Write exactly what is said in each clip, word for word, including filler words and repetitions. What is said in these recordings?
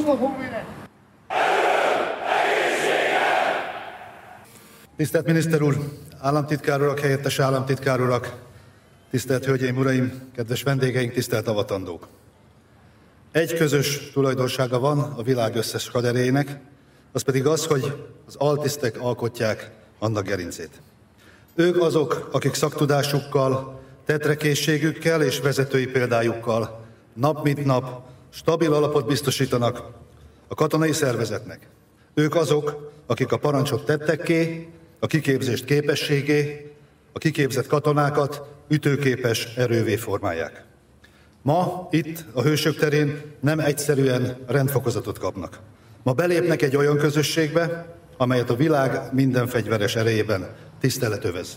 Húzd a honvédet! Tisztelt miniszter úr, államtitkár urak, helyettes államtitkár urak, tisztelt hölgyeim, uraim, kedves vendégeink, tisztelt avatandók! Egy közös tulajdonsága van a világ összes kaderének, az pedig az, hogy az altisztek alkotják annak gerincét. Ők azok, akik szaktudásukkal, tetrekészségükkel és vezetői példájukkal nap mint nap stabil alapot biztosítanak a katonai szervezetnek. Ők azok, akik a parancsot tettekké, a kiképzést képességé, a kiképzett katonákat ütőképes erővé formálják. Ma itt a Hősök terén nem egyszerűen rendfokozatot kapnak. Ma belépnek egy olyan közösségbe, amelyet a világ minden fegyveres erejében tisztelet övez.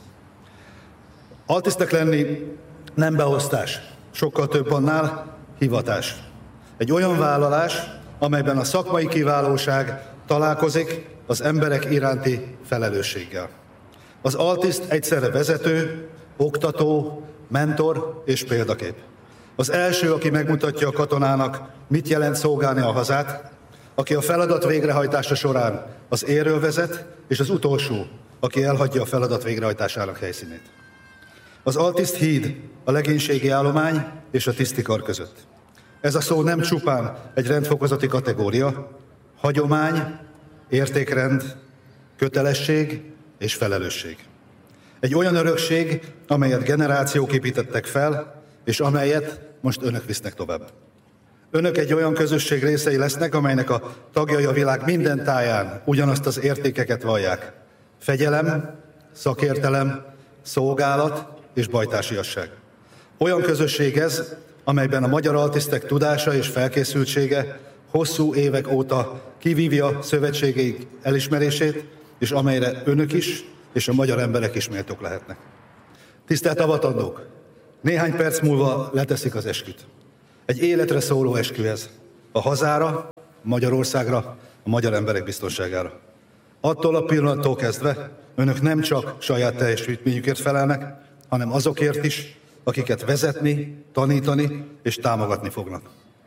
Altisztek lenni nem beosztás, sokkal több annál hivatás. Egy olyan vállalás, amelyben a szakmai kiválóság találkozik az emberek iránti felelősséggel. Az altiszt egyszerre vezető, oktató, mentor és példakép. Az első, aki megmutatja a katonának, mit jelent szolgálni a hazát, aki a feladat végrehajtása során az élről vezet, és az utolsó, aki elhagyja a feladat végrehajtásának helyszínét. Az altiszt híd a legénységi állomány és a tisztikar között. Ez a szó nem csupán egy rendfokozati kategória, hagyomány, értékrend, kötelesség és felelősség. Egy olyan örökség, amelyet generációk építettek fel, és amelyet most önök visznek tovább. Önök egy olyan közösség részei lesznek, amelynek a tagjai a világ minden táján ugyanazt az értékeket vallják. Fegyelem, szakértelem, szolgálat és bajtársiasság. Olyan közösség ez, amelyben a magyar altisztek tudása és felkészültsége hosszú évek óta kivívja szövetségeik elismerését, és amelyre önök is és a magyar emberek is méltók lehetnek. Tisztelt avatandók! Néhány perc múlva leteszik az esküt. Egy életre szóló eskü ez. A hazára, Magyarországra, a magyar emberek biztonságára. Attól a pillanattól kezdve önök nem csak saját teljesítményükért felelnek, hanem azokért is, akiket vezetni, tanítani és támogatni fognak.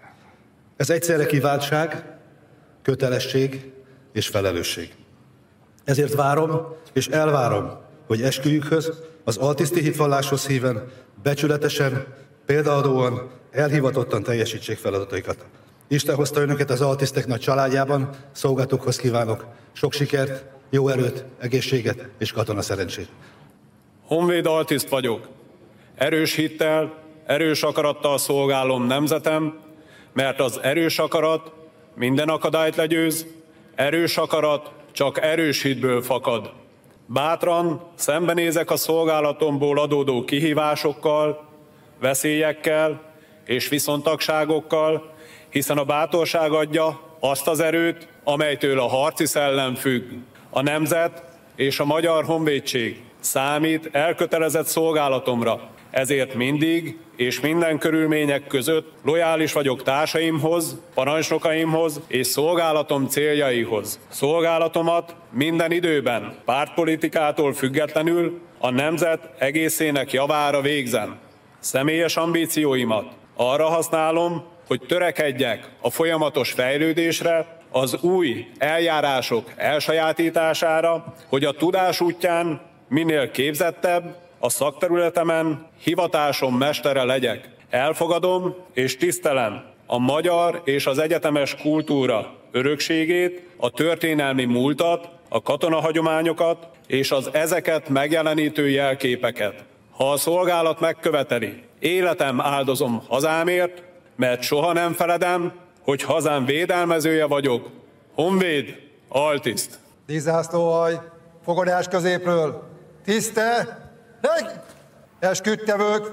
Ez egyszerre kiváltság, kötelesség és felelősség. Ezért várom és elvárom, hogy esküjükhöz, az altiszti hitvalláshoz híven, becsületesen, példaadóan, elhivatottan teljesítsék feladataikat. Isten hozta önöket az altisztek nagy családjában, szolgálatukhoz kívánok sok sikert, jó erőt, egészséget és katona szerencsét. Honvéd altiszt vagyok. Erős hittel, erős akarattal szolgálom nemzetem, mert az erős akarat minden akadályt legyőz, erős akarat csak erős hitből fakad. Bátran szembenézek a szolgálatomból adódó kihívásokkal, veszélyekkel és viszontagságokkal, hiszen a bátorság adja azt az erőt, amelytől a harci szellem függ. A nemzet és a magyar honvédség számít elkötelezett szolgálatomra, ezért mindig és minden körülmények között lojális vagyok társaimhoz, parancsnokaimhoz és szolgálatom céljaihoz. Szolgálatomat minden időben, pártpolitikától függetlenül a nemzet egészének javára végzem. Személyes ambícióimat arra használom, hogy törekedjek a folyamatos fejlődésre, az új eljárások elsajátítására, hogy a tudás útján minél képzettebb, a szakterületemen hivatásom mestere legyek. Elfogadom és tisztelem a magyar és az egyetemes kultúra örökségét, a történelmi múltat, a katonahagyományokat és az ezeket megjelenítő jelképeket. Ha a szolgálat megköveteli, életem áldozom hazámért, mert soha nem feledem, hogy hazám védelmezője vagyok. Honvéd, altiszt. Díszzászlóhaj, fogadás középről. Tiszte, meg! Esküdtevők,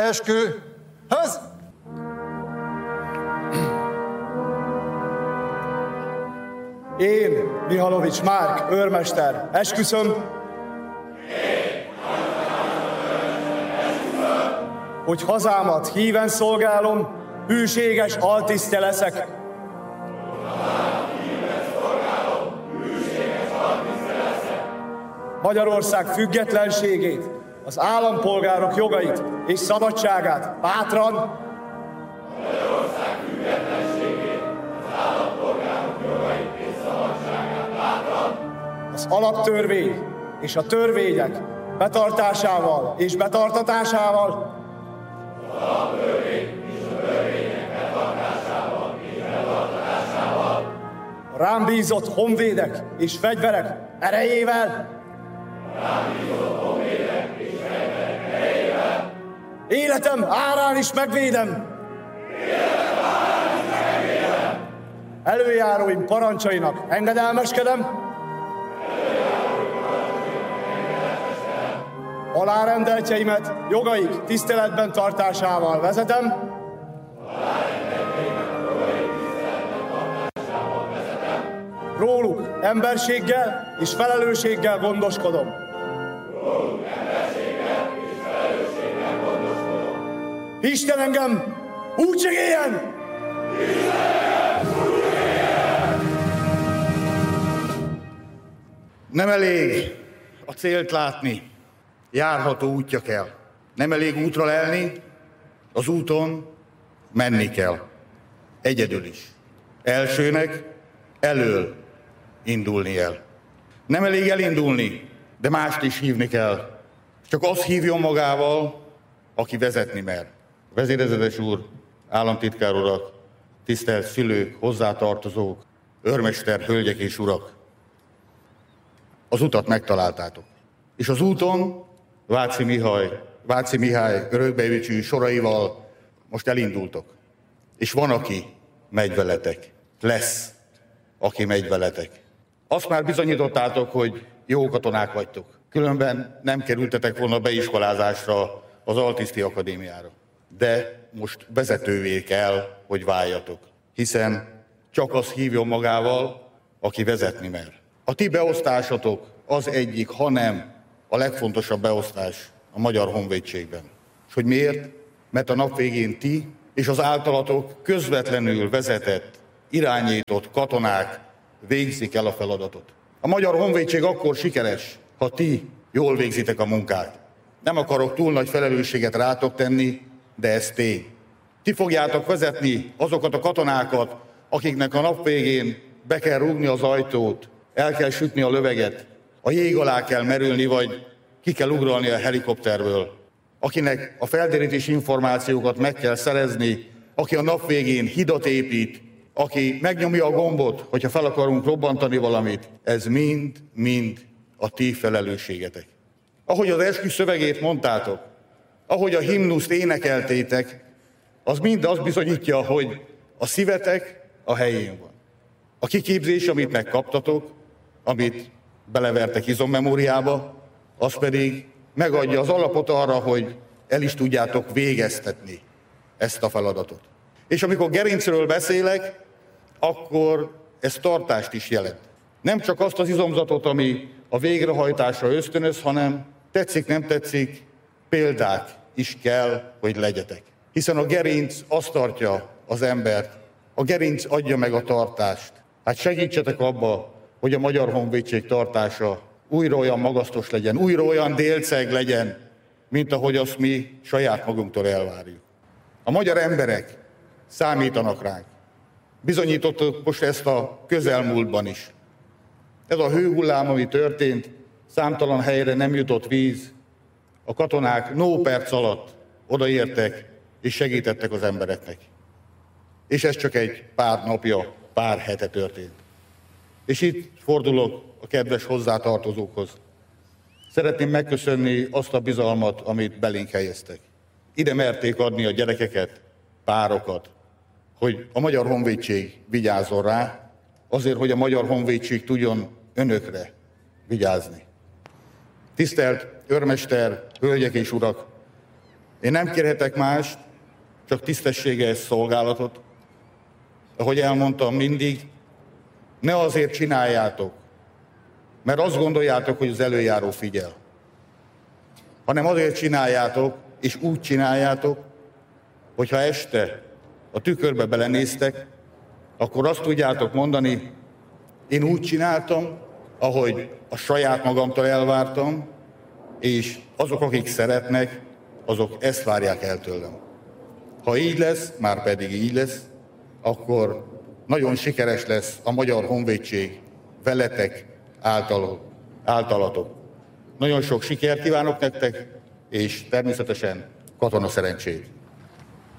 eskühöz! Én, Mihalovics Márk, őrmester, esküszöm, hogy hazámat híven szolgálom, hűséges altisztje leszek. Magyarország függetlenségét, az állampolgárok jogait és szabadságát bátran, Magyarország függetlenségét, az állampolgárok alaptörvény és a törvények betartásával és betartatásával, az alaptörvény és a törvények betartásával és betartatásával, a rám bízott honvédek és fegyverek erejével, a rám bízott honvédek és fegyverek erejével, életem árán is megvédem, életem árán is megvédem, előjáróim parancsainak engedelmeskedem, alárendeltjeimet jogaik tiszteletben tartásával vezetem, róluk emberséggel és felelősséggel gondoskodom. róluk emberséggel és felelősséggel gondoskodom. Isten engem úgy segéljen! Nem elég a célt látni, járható útja kell. Nem elég útra lelni, az úton menni kell. Egyedül is. Elsőnek elől indulni el. Nem elég elindulni, de mást is hívni kell. Csak azt hívjon magával, aki vezetni mer. Vezérezedes úr, államtitkár urak, tisztelt szülők, hozzátartozók, őrmester, hölgyek és urak. Az utat megtaláltátok. És az úton Váci Mihály, Váci Mihály örökbejövetű soraival most elindultok. És van, aki megy veletek. Lesz, aki megy veletek. Azt már bizonyítottátok, hogy jó katonák vagytok. Különben nem kerültetek volna beiskolázásra az Altiszti Akadémiára. De most vezetővé kell, hogy váljatok. Hiszen csak az hívjon magával, aki vezetni mer. A ti beosztásotok az egyik, hanem a legfontosabb beosztás a Magyar Honvédségben. És hogy miért? Mert a nap végén ti és az általatok közvetlenül vezetett, irányított katonák végzik el a feladatot. A Magyar Honvédség akkor sikeres, ha ti jól végzitek a munkát. Nem akarok túl nagy felelősséget rátok tenni, de ez tény. Ti fogjátok vezetni azokat a katonákat, akiknek a nap végén be kell rúgni az ajtót, el kell sütni a löveget, a jég alá kell merülni, vagy ki kell ugrani a helikopterből. Akinek a felderítési információkat meg kell szerezni, aki a nap végén hidat épít, aki megnyomja a gombot, hogyha fel akarunk robbantani valamit, ez mind-mind a ti felelősségetek. Ahogy az eskü szövegét mondtátok, ahogy a himnuszt énekeltétek, az mind azt bizonyítja, hogy a szívetek a helyén van. A kiképzés, amit megkaptatok, amit belevertek izommemóriába, az pedig megadja az alapot arra, hogy el is tudjátok végeztetni ezt a feladatot. És amikor gerincről beszélek, akkor ez tartást is jelent. Nem csak azt az izomzatot, ami a végrehajtásra ösztönöz, hanem tetszik, nem tetszik, példák is kell, hogy legyetek. Hiszen a gerinc azt tartja az embert, a gerinc adja meg a tartást. Hát segítsetek abba, hogy a Magyar Honvédség tartása újra olyan magasztos legyen, újra olyan délceg legyen, mint ahogy azt mi saját magunktól elvárjuk. A magyar emberek számítanak ránk. Bizonyítottuk most ezt a közelmúltban is. Ez a hőhullám, ami történt, számtalan helyre nem jutott víz, a katonák no perc alatt odaértek és segítettek az embereknek. És ez csak egy pár napja, pár hete történt. És itt fordulok a kedves hozzátartozókhoz. Szeretném megköszönni azt a bizalmat, amit belénk helyeztek. Ide merték adni a gyerekeket, párokat, hogy a Magyar Honvédség vigyázzon rá, azért, hogy a Magyar Honvédség tudjon önökre vigyázni. Tisztelt őrmester, hölgyek és urak! Én nem kérhetek mást, csak tisztességes szolgálatot. Ahogy elmondtam mindig, ne azért csináljátok, mert azt gondoljátok, hogy az előjáró figyel, hanem azért csináljátok, és úgy csináljátok, hogyha este a tükörbe belenéztek, akkor azt tudjátok mondani, én úgy csináltam, ahogy a saját magamtól elvártam, és azok, akik szeretnek, azok ezt várják el tőlem. Ha így lesz, már pedig így lesz, akkor nagyon sikeres lesz a Magyar Honvédség veletek által általatok. Nagyon sok sikert kívánok nektek, és természetesen katona szerencsét.